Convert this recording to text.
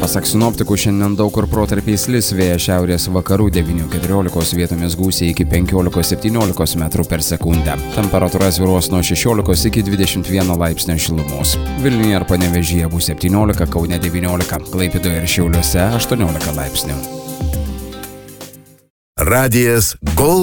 Pasak sinoptikų, šiandien daug kur protarpiais lis, vėjas šiaurės vakarų 9–14, vietomis gūsiai iki 15–17 metrų per sekundę. Temperatūra svyruos nuo 16 iki 21 laipsnio šilumos. Vilniuje ir Panevėžyje bus 17, Kaune 19, Klaipėdoje ir Šiauliuose 18 laipsnių. Radijas Gold